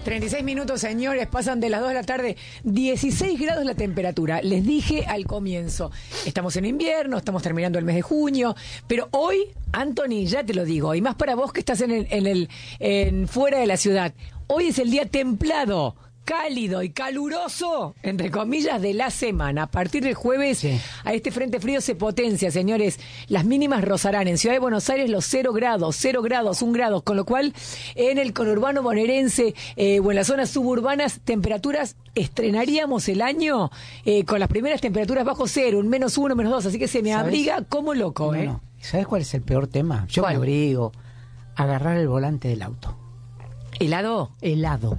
36 minutos, señores, pasan de las 2 de la tarde, 16 grados la temperatura. Les dije al comienzo, estamos en invierno, estamos terminando el mes de junio, pero hoy, Anthony, ya te lo digo, y más para vos que estás en fuera de la ciudad, hoy es el día templado, cálido y caluroso, entre comillas, de la semana. A partir del jueves, sí, a este frente frío se potencia, señores. Las mínimas rozarán en Ciudad de Buenos Aires los 0 grados, 1 grado, con lo cual en el conurbano bonaerense o en las zonas suburbanas, temperaturas, estrenaríamos el año con las primeras temperaturas bajo cero, un -1, -2, así que se me abriga como loco. No. ¿Sabes cuál es el peor tema? Yo me abrigo, agarrar el volante del auto. ¿Helado? Helado.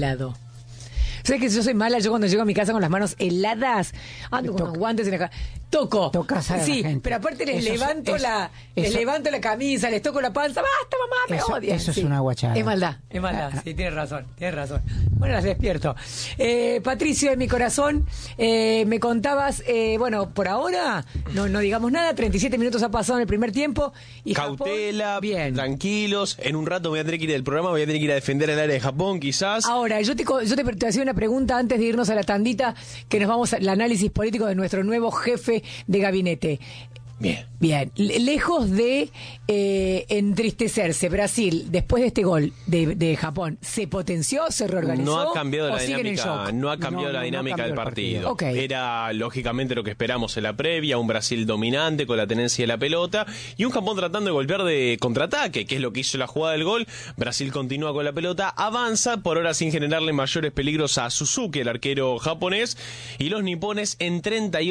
¿Sabes que yo soy mala? Yo cuando llego a mi casa con las manos heladas, ando con unos guantes en la cara. Tocas a la gente. Pero aparte les levanto la camisa, les toco la panza. ¡Basta, mamá! Me odian. Eso es una guachada. Es maldad. Sí, tienes razón. Bueno, las despierto. Patricio, de mi corazón, me contabas, bueno, por ahora, no digamos nada, 37 minutos ha pasado en el primer tiempo. Y cautela, Japón, bien, tranquilos. En un rato voy a tener que ir del programa, voy a tener que ir a defender el área de Japón, quizás. Ahora, yo te hacía una pregunta antes de irnos a la tandita, que nos vamos al análisis político de nuestro nuevo jefe de gabinete. Bien. Lejos de entristecerse, Brasil, después de este gol de Japón, ¿se potenció, se reorganizó? No ha cambiado la dinámica, no ha cambiado la dinámica del partido. Okay. Era lógicamente lo que esperamos en la previa, un Brasil dominante con la tenencia de la pelota y un Japón tratando de golpear de contraataque, que es lo que hizo la jugada del gol. Brasil continúa con la pelota, avanza, por ahora sin generarle mayores peligros a Suzuki, el arquero japonés, y los nipones en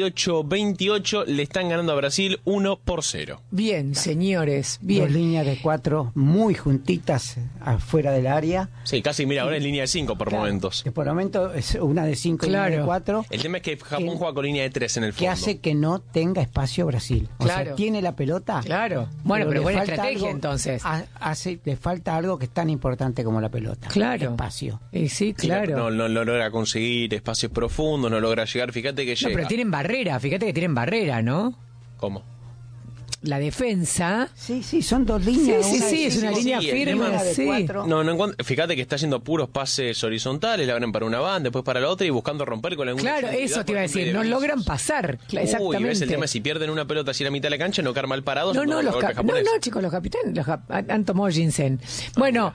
38-28 le están ganando a Brasil 1-0. Bien, señores, bien. Dos líneas de 4 muy juntitas afuera del área. Sí, casi, mira, ahora es línea de 5 por momentos. Que por momento es una de 5 y una de 4. El tema es que Japón juega con línea de 3 en el fondo. Que hace que no tenga espacio Brasil. O sea, tiene la pelota. Claro. Bueno, pero buena estrategia entonces. Le falta algo que es tan importante como la pelota. Claro. Espacio. Sí, claro. No logra conseguir espacios profundos, no logra llegar. Fíjate que llega. No, pero tienen barrera, fíjate que tienen barrera, ¿no? ¿Cómo? La defensa. Sí, son dos líneas. Sí, es una línea firme. Fíjate que está haciendo puros pases horizontales, la abren para una banda, después para la otra y buscando romper con alguna. Claro, eso te iba a decir, no logran pasar. Exactamente. ¿Ves? El tema es si pierden una pelota así a la mitad de la cancha, no quedar mal parados. No, chicos, los capitanes han tomado ginseng. Bueno,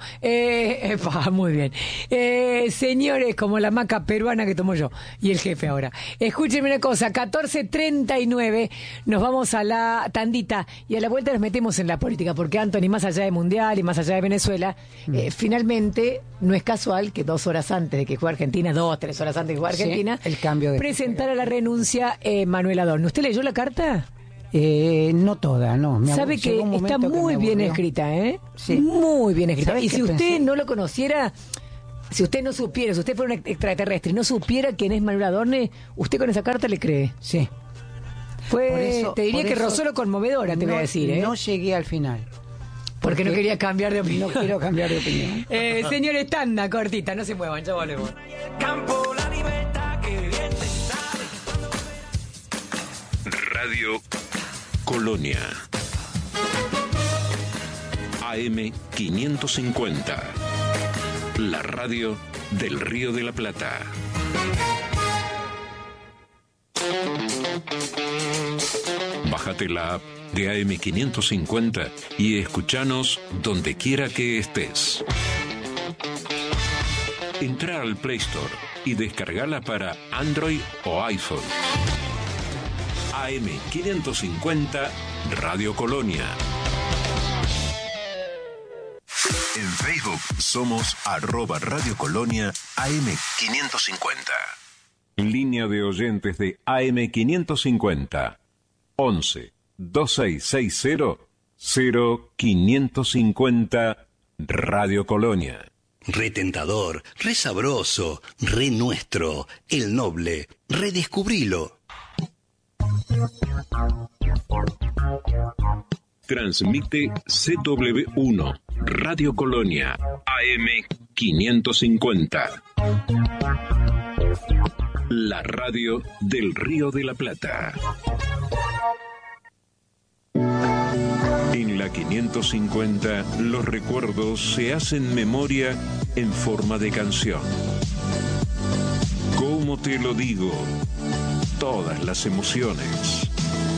muy bien. Señores, como la maca peruana que tomo yo y el jefe ahora. Escúchenme una cosa, 14:39, nos vamos a la tandita. Y a la vuelta nos metemos en la política, porque Anthony, más allá de Mundial y más allá de Venezuela, finalmente no es casual que 2 horas antes de que juegue Argentina, 3 horas antes de que juegue Argentina, el cambio de presentara la renuncia Manuel Adorno. ¿Usted leyó la carta? No toda, no. Sabe que está muy bien escrita, ¿eh? Sí. Muy bien escrita. Y si usted no lo conociera, si usted no supiera, si usted fuera un extraterrestre y no supiera quién es Manuel Adorno, ¿usted con esa carta le cree? Sí. Te diría que rozó lo conmovedora, te voy a decir, ¿eh? No llegué al final. Porque no quería cambiar de opinión. No quiero cambiar de opinión. Señores, tanda cortita, no se muevan, ya volvemos. Radio Colonia. AM 550. La radio del Río de la Plata. Bájate la app de AM550 y escuchanos donde quiera que estés. Entra al Play Store y descargala para Android o iPhone. AM550 Radio Colonia. En Facebook somos @Radio Colonia AM550. Línea de oyentes de AM550 11 2660 0550 Radio Colonia. Retentador, re sabroso, re nuestro, el noble, redescubrilo. Transmite CW1 Radio Colonia AM550. La radio del Río de la Plata. En la 550, los recuerdos se hacen memoria en forma de canción. ¿Cómo te lo digo? Todas las emociones.